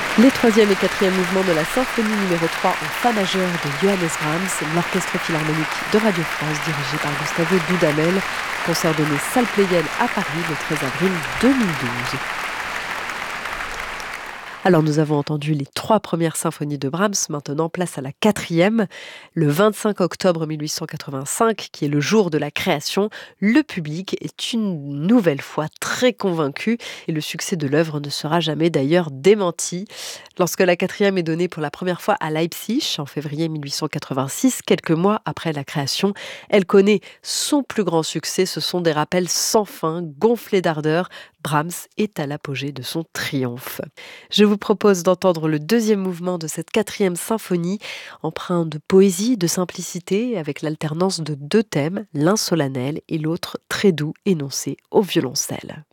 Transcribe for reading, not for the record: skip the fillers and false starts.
Les troisième et quatrième mouvements de la symphonie numéro 3 en fa majeur de Johannes Brahms, l'orchestre philharmonique de Radio France dirigé par Gustavo Dudamel, concert donné salle Pleyel à Paris le 13 avril 2012. Alors nous avons entendu les 3 premières symphonies de Brahms, maintenant place à la 4e. Le 25 octobre 1885, qui est le jour de la création, le public est une nouvelle fois très convaincu et le succès de l'œuvre ne sera jamais d'ailleurs démenti. Lorsque la 4e est donnée pour la première fois à Leipzig en février 1886, quelques mois après la création, elle connaît son plus grand succès. Ce sont des rappels sans fin, gonflés d'ardeur. Brahms est à l'apogée de son triomphe. Je vous propose d'entendre le deuxième mouvement de cette 4e symphonie, empreint de poésie, de simplicité, avec l'alternance de 2 thèmes, l'un solennel et l'autre très doux énoncé au violoncelle.